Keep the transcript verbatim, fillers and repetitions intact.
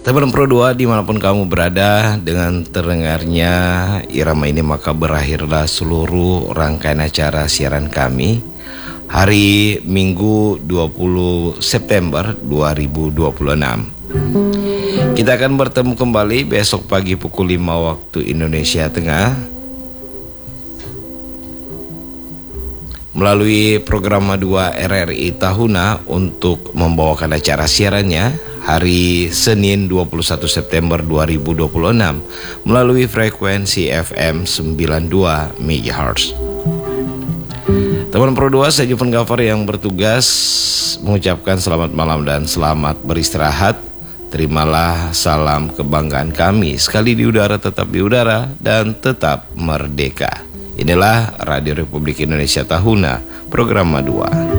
Teman Pro dua dimanapun kamu berada, dengan terdengarnya irama ini maka berakhirlah seluruh rangkaian acara siaran kami hari Minggu dua puluh September dua ribu dua puluh enam. Kita akan bertemu kembali besok pagi pukul lima waktu Indonesia Tengah melalui program dua R R I Tahuna untuk membawakan acara siarannya hari Senin dua puluh satu September dua ribu dua puluh enam melalui frekuensi F M sembilan puluh dua megahertz. Teman Pro dua, saya Jufan Gafar yang bertugas mengucapkan selamat malam dan selamat beristirahat. Terimalah salam kebanggaan kami, sekali di udara tetap di udara dan tetap merdeka. Inilah Radio Republik Indonesia Tahuna, program dua.